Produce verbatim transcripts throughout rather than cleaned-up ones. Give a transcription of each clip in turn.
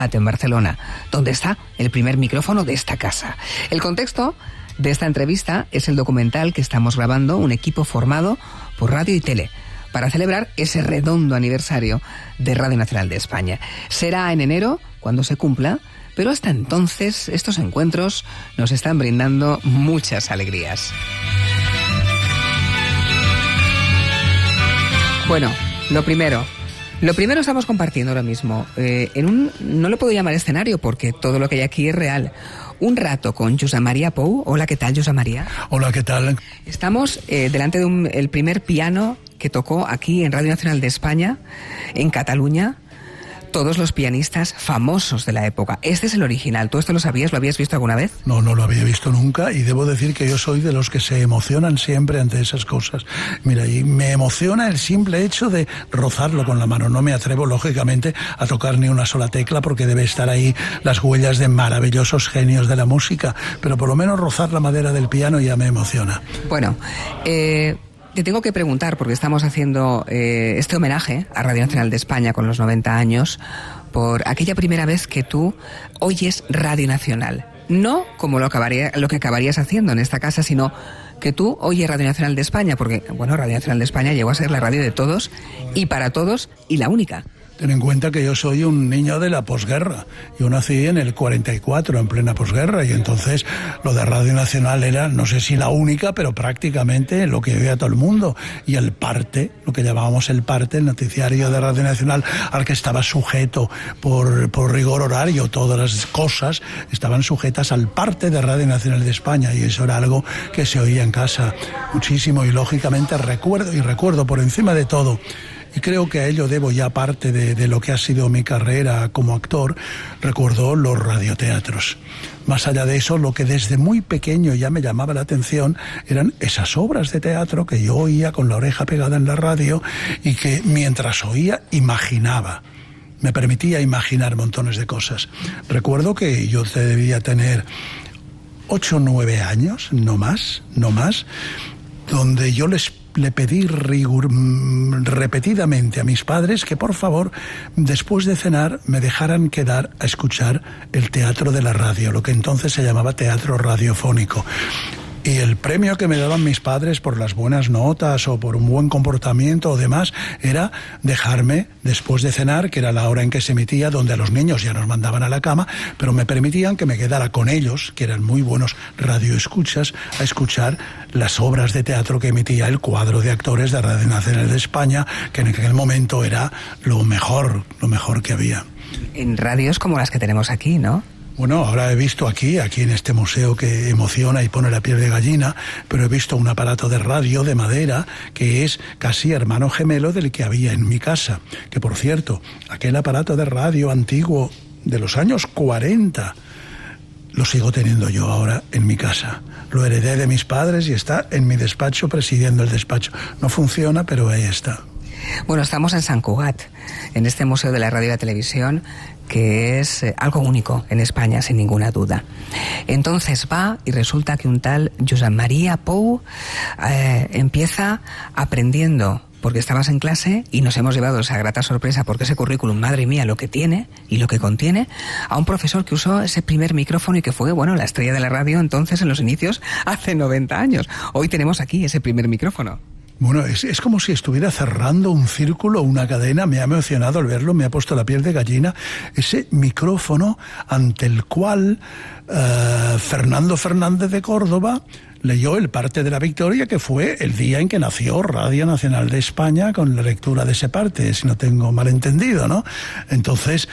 en Barcelona, donde está el primer micrófono de esta casa. El contexto de esta entrevista es el documental que estamos grabando, un equipo formado por Radio y Tele, para celebrar ese redondo aniversario de Radio Nacional de España. Será en enero, cuando se cumpla, pero hasta entonces estos encuentros nos están brindando muchas alegrías. Bueno, lo primero... Lo primero estamos compartiendo ahora mismo, eh, en un, no lo puedo llamar escenario porque todo lo que hay aquí es real, un rato con Josep Maria Pou. Hola, ¿qué tal, Josep Maria? Hola, ¿qué tal? Estamos eh, delante de un, el primer piano que tocó aquí en Radio Nacional de España, en Cataluña, todos los pianistas famosos de la época. Este es el original. ¿Tú esto lo sabías? ¿Lo habías visto alguna vez? No, no lo había visto nunca y debo decir que yo soy de los que se emocionan siempre ante esas cosas. Mira, y me emociona el simple hecho de rozarlo con la mano. No me atrevo, lógicamente, a tocar ni una sola tecla porque debe estar ahí las huellas de maravillosos genios de la música, pero por lo menos rozar la madera del piano ya me emociona. Bueno, eh... te tengo que preguntar, porque estamos haciendo eh, este homenaje a Radio Nacional de España con los noventa años, por aquella primera vez que tú oyes Radio Nacional. No como lo, acabaría, lo que acabarías haciendo en esta casa, sino que tú oyes Radio Nacional de España, porque, bueno, Radio Nacional de España llegó a ser la radio de todos y para todos y la única. Ten en cuenta que yo soy un niño de la posguerra. Yo nací en el cuarenta y cuatro, en plena posguerra, y entonces lo de Radio Nacional era, no sé si la única, pero prácticamente lo que oía todo el mundo. Y el parte, lo que llamábamos el parte, el noticiario de Radio Nacional, al que estaba sujeto por, por rigor horario, todas las cosas estaban sujetas al parte de Radio Nacional de España, y eso era algo que se oía en casa muchísimo, y lógicamente recuerdo, y recuerdo por encima de todo, y creo que a ello debo ya parte de, de lo que ha sido mi carrera como actor, recuerdo los radioteatros. Más allá de eso, lo que desde muy pequeño ya me llamaba la atención eran esas obras de teatro que yo oía con la oreja pegada en la radio y que mientras oía imaginaba. Me permitía imaginar montones de cosas. Recuerdo que yo debía tener ocho o nueve años, no más, no más, donde yo les le pedí rigur, repetidamente a mis padres que por favor, después de cenar, me dejaran quedar a escuchar el teatro de la radio, lo que entonces se llamaba teatro radiofónico. Y el premio que me daban mis padres por las buenas notas o por un buen comportamiento o demás era dejarme, después de cenar, que era la hora en que se emitía, donde a los niños ya nos mandaban a la cama, pero me permitían que me quedara con ellos, que eran muy buenos radioescuchas, a escuchar las obras de teatro que emitía el cuadro de actores de Radio Nacional de España, que en aquel momento era lo mejor, lo mejor que había. En radios como las que tenemos aquí, ¿no? Bueno, ahora he visto aquí, aquí en este museo que emociona y pone la piel de gallina, pero he visto un aparato de radio de madera que es casi hermano gemelo del que había en mi casa. Que por cierto, aquel aparato de radio antiguo de los años cuarenta lo sigo teniendo yo ahora en mi casa. Lo heredé de mis padres y está en mi despacho presidiendo el despacho. No funciona, pero ahí está. Bueno, estamos en Sant Cugat, en este Museo de la Radio y la Televisión, que es eh, algo único en España, sin ninguna duda. Entonces va y resulta que un tal Josep Maria Pou eh, empieza aprendiendo, porque estabas en clase y nos hemos llevado esa grata sorpresa, porque ese currículum, madre mía, lo que tiene y lo que contiene, a un profesor que usó ese primer micrófono y que fue, bueno, la estrella de la radio entonces en los inicios, hace noventa años. Hoy tenemos aquí ese primer micrófono. Bueno, es, es como si estuviera cerrando un círculo, una cadena. Me ha emocionado al verlo, me ha puesto la piel de gallina. Ese micrófono ante el cual uh, Fernando Fernández de Córdoba leyó el parte de la victoria, que fue el día en que nació Radio Nacional de España, con la lectura de ese parte, si no tengo mal entendido, ¿no? Entonces,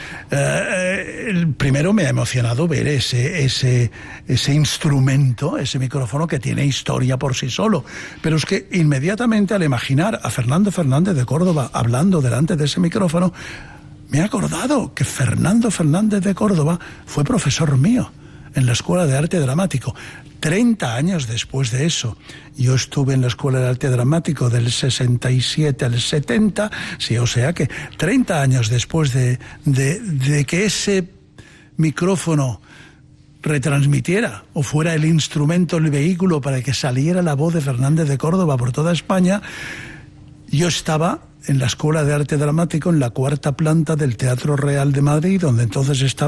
eh, el primero me ha emocionado ver ese, ese, ese instrumento, ese micrófono que tiene historia por sí solo. Pero es que inmediatamente al imaginar a Fernando Fernández de Córdoba hablando delante de ese micrófono, me he acordado que Fernando Fernández de Córdoba fue profesor mío en la Escuela de Arte Dramático. Treinta años después de eso, yo estuve en la Escuela de Arte Dramático del sesenta y siete al setenta, sí, o sea que treinta años después de, de, de que ese micrófono retransmitiera o fuera el instrumento, el vehículo para que saliera la voz de Fernández de Córdoba por toda España, yo estaba en la Escuela de Arte Dramático, en la cuarta planta del Teatro Real de Madrid, donde entonces estaba